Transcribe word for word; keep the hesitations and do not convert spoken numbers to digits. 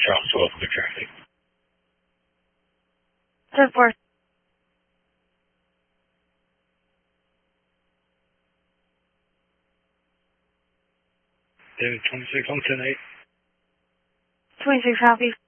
Charles twelve, clear traffic. ten four. David twenty-six on ten eight. twenty-six copy.